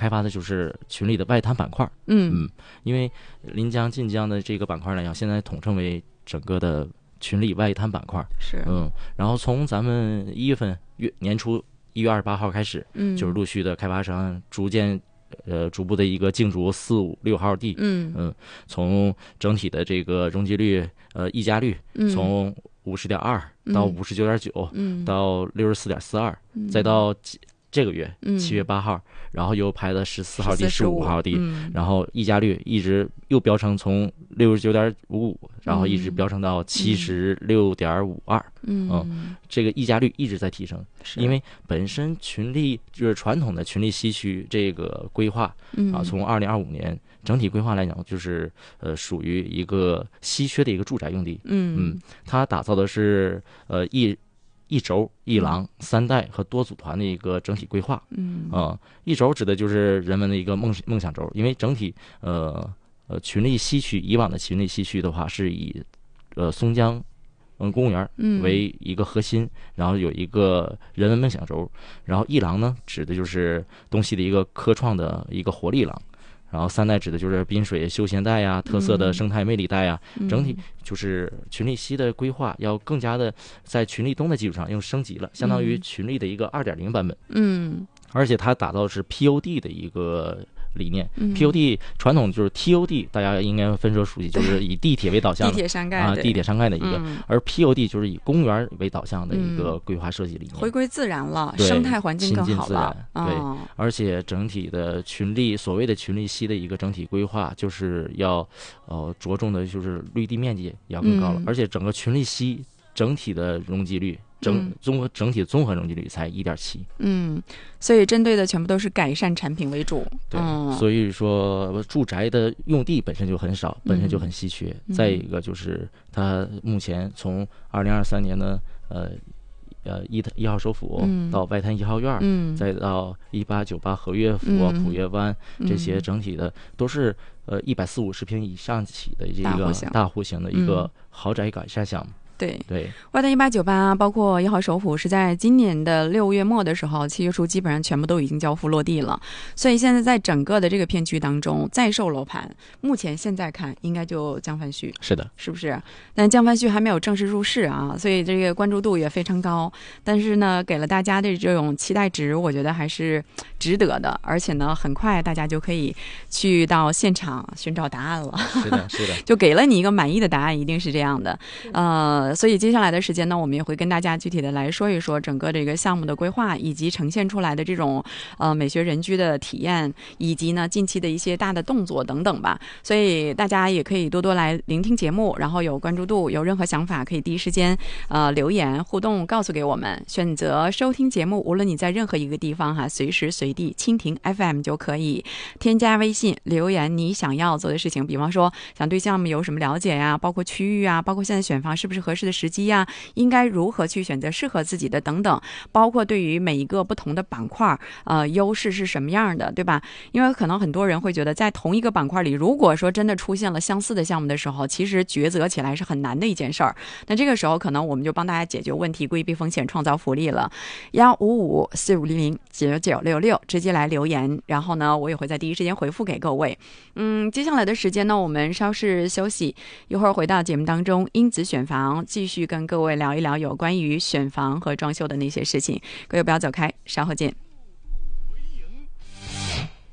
开发的就是群里的外滩板块。因为临江晋江的这个板块来讲，现在统称为整个的群里外滩板块。 是。 然后从咱们1月份年初1月28号开始，就是陆续的开发商逐步的一个竞逐4、5、6号地。从整体的这个容积率溢价率从50.2到59.9到64.42，再到这个月7月8号，然后又排了14号地、15号地，然后溢价率一直又飙升，从69.55，然后一直飙升到76.52。这个溢价率一直在提升，因为本身群力就是传统的群力西区这个规划从2025年整体规划来讲，就是属于一个稀缺的一个住宅用地。它打造的是一轴一廊3代和多组团的一个整体规划。一轴指的就是人们的一个梦想轴，因为整体群力西区以往的群力西区的话是以松江公园为一个核心，然后有一个人文梦想轴，然后一廊呢指的就是东西的一个科创的一个活力廊，然后3代指的就是滨水休闲带呀、特色的生态魅力带呀。整体就是群力西的规划要更加的在群力东的基础上又升级了，相当于群力的一个2.0版本。而且它打造的是 POD 的一个理念。POD 传统就是 TOD， 大家应该分说熟悉，就是以地铁为导向的地铁山盖地铁山盖的一个，而 POD 就是以公园为导向的一个规划设计理念， 回归自然了，生态环境更好了。 对，而且整体的群力，所谓的群力西的一个整体规划，就是要着重的就是绿地面积要更高了，而且整个群力西整体的容积率。整体综合容积率才1.7。 所以针对的全部都是改善产品为主。 对，所以说住宅的用地本身就很少，本身就很稀缺。再一个就是它目前从2023年的1号首府到外滩1号院，再到18、98合悦府、普悦湾这些，整体的都是140-150平以上起的一个大户型的一个豪宅改善项目。对， 外滩1898包括1号首府是在今年的6月末的时候，7月初基本上全部都已经交付落地了。所以现在在整个的这个片区当中，在售楼盘目前现在看应该就江帆序。 是的， 是不是？但江帆序还没有正式入市啊，所以这个关注度也非常高。但是呢，给了大家的这种期待值，我觉得还是值得的。而且呢，很快大家就可以去到现场寻找答案了。 是的，是的， 就给了你一个满意的答案，一定是这样的。所以接下来的时间呢，我们也会跟大家具体的来说一说整个这个项目的规划，以及呈现出来的这种美学人居的体验，以及呢近期的一些大的动作等等吧。所以大家也可以多多来聆听节目，然后有关注度，有任何想法可以第一时间留言互动告诉给我们。选择收听节目，无论你在任何一个地方哈，随时随地蜻蜓 FM 就可以添加微信留言你想要做的事情，比方说想对项目有什么了解呀，包括区域啊，包括现在选房是不是合适的时机呀，应该如何去选择适合自己的等等，包括对于每一个不同的板块优势是什么样的，对吧？因为可能很多人会觉得在同一个板块里，如果说真的出现了相似的项目的时候，其实抉择起来是很难的一件事儿。那这个时候可能我们就帮大家解决问题，规避风险，创造福利了。155-4500-9966直接来留言，然后呢我也会在第一时间回复给各位。接下来的时间呢，我们稍事休息，一会儿回到节目当中，英子选房继续跟各位聊一聊有关于选房和装修的那些事情。各位不要走开，稍后见。